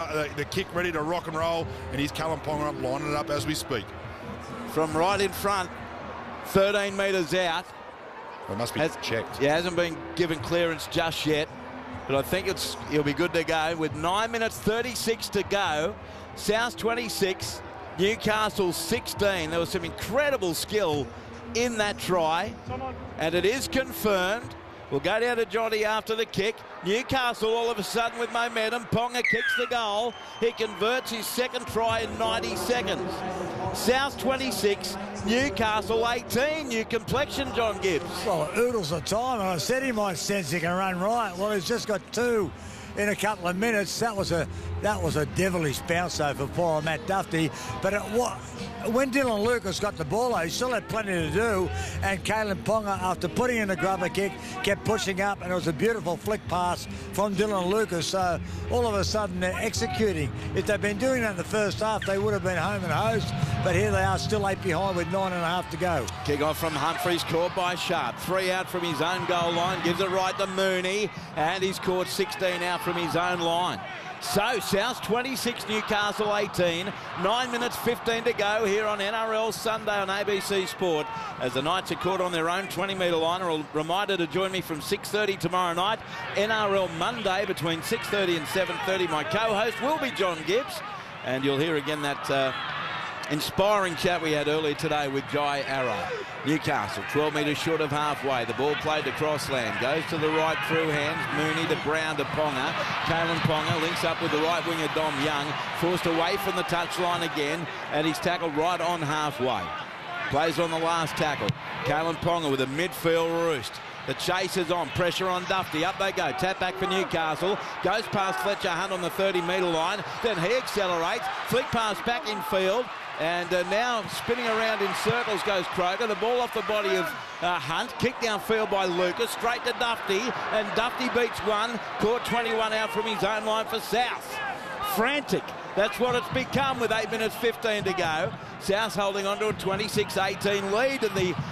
the kick ready to rock and roll, and here's Callum Ponga up, lining it up as we speak. From right in front, 13 metres out. It must be checked. He hasn't been given clearance just yet, but I think he'll be good to go. With 9 minutes 36 to go, South 26, Newcastle 16. There was some incredible skill in that try, and it is confirmed. We'll go down to Johnny after the kick. Newcastle all of a sudden with momentum. Ponga kicks the goal. He converts his second try in 90 seconds. South 26, Newcastle 18. New complexion, John Gibbs. Well, oodles of time, and I said he might sense he can run right. Well, he's just got two in a couple of minutes. That was a devilish bounce though for poor Matt Duffy. But when Dylan Lucas got the ball, he still had plenty to do. And Kalyn Ponga, after putting in the grubber kick, kept pushing up, and it was a beautiful flick pass from Dylan Lucas. So all of a sudden they're executing. If they'd been doing that in the first half, they would have been home and host. But here they are, still 8 behind with 9.5 to go. Kick off from Humphries, caught by Sharp. 3 out from his own goal line, gives it right to Mooney, and he's caught 16 out from his own line. So, South 26, Newcastle 18. 9 minutes 15 to go here on NRL Sunday on ABC Sport, as the Knights are caught on their own 20-metre line. A reminder to join me from 6:30 tomorrow night. NRL Monday between 6:30 and 7:30. My co-host will be John Gibbs, and you'll hear again that inspiring chat we had earlier today with Jai Arrow. Newcastle 12 metres short of halfway. The ball played to Crossland. Goes to the right through hands. Mooney to Brown to Ponga. Kalyn Ponga links up with the right winger Dom Young. Forced away from the touchline again, and he's tackled right on halfway. Plays on the last tackle. Kalyn Ponga with a midfield roost. The chase is on. Pressure on Duffy. Up they go. Tap back for Newcastle. Goes past Fletcher Hunt on the 30-metre line. Then he accelerates. Flick pass back in field. And now spinning around in circles goes Croker. The ball off the body of Hunt. Kicked downfield by Lucas. Straight to Duffy. And Duffy beats one. Caught 21 out from his own line for South. Frantic. That's what it's become with 8 minutes 15 to go. South holding on to a 26-18 lead. And the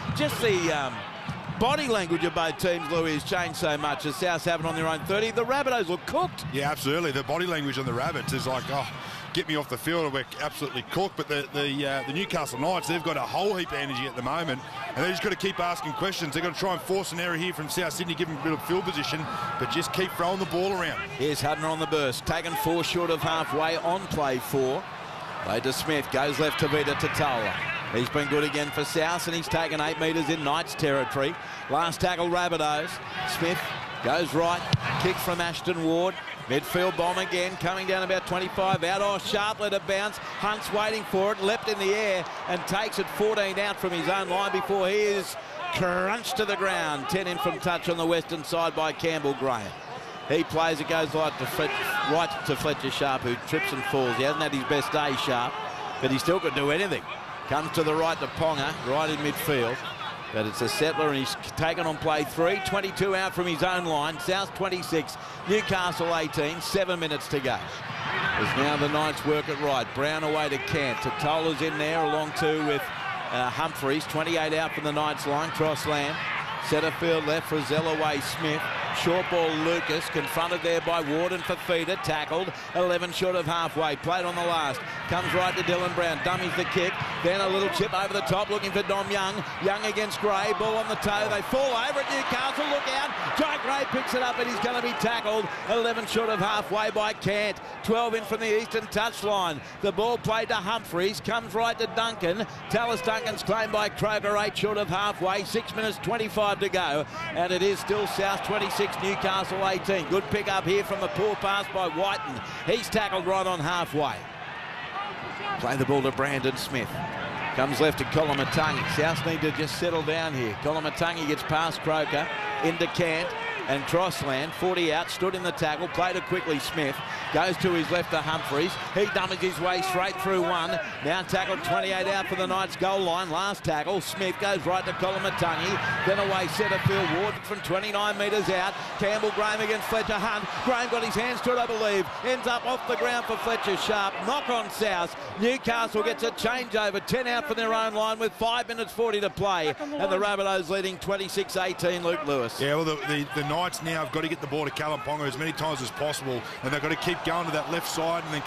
body language of both teams, Louis, has changed so much as South have it on their own 30. The Rabbitohs look cooked. Yeah, absolutely. The body language on the Rabbits is like, oh, get me off the field and we're absolutely cooked. But the Newcastle Knights, they've got a whole heap of energy at the moment, and they've just got to keep asking questions. They've got to try and force an error here from South Sydney, give them a bit of field position, but just keep throwing the ball around. Here's Hudner on the burst, taken 4 short of halfway on play 4. Play to Smith, goes left to Vita Totola. He's been good again for South, and he's taken 8 metres in Knights territory. Last tackle, Rabbitohs. Smith goes right, kick from Ashton Ward. Midfield bomb again, coming down about 25 out. Oh, Sharp let it bounce. Hunt's waiting for it, leapt in the air and takes it 14 out from his own line before he is crunched to the ground. 10 in from touch on the western side by Campbell Graham. He plays, it goes right to Fletcher Sharp, who trips and falls. He hasn't had his best day, Sharp, but he still could do anything. Comes to the right to Ponga, right in midfield. But it's a settler, and he's taken on play 3. 22 out from his own line. South 26, Newcastle 18. 7 minutes to go. As now the Knights work it right. Brown away to Kent. Totola's in there along too with Humphries. 28 out from the Knights line. Crossland. Centre field left, Frizzell away Smith. Short ball Lucas, confronted there by Warden for Feeder, tackled, 11 short of halfway, played on the last, comes right to Dylan Brown, dummies the kick, then a little chip over the top, looking for Dom Young, Young against Gray, ball on the toe, they fall over at Newcastle, look out, Jai Gray picks it up and he's going to be tackled, 11 short of halfway by Cant, 12 in from the eastern touchline, the ball played to Humphries, comes right to Duncan, Tallis Duncan's claimed by Kroger, 8 short of halfway, 6 minutes 25 to go, and it is still South 26, Newcastle 18. Good pick up here from a poor pass by Whiten. He's tackled right on halfway. Play the ball to Brandon Smith. Comes left to Kolomatangi. South need to just settle down here. Kolomatangi gets past Croker into Cant and Crossland. 40 out, stood in the tackle, played it quickly Smith. Goes to his left to Humphries. He dummies his way straight through one. Now tackled 28 out for the Knights goal line. Last tackle. Smith goes right to Kolomatangi. Then away centre field. Warden from 29 metres out. Campbell Graham against Fletcher Hunt. Graham got his hands to it, I believe. Ends up off the ground for Fletcher Sharp. Knock on South. Newcastle gets a changeover. 10 out from their own line with 5 minutes 40 to play. And the Rabbitohs leading 26-18, Luke Lewis. Yeah, well, the Knights now have got to get the ball to Kalyn Ponga as many times as possible, and they've got to keep going to that left side and then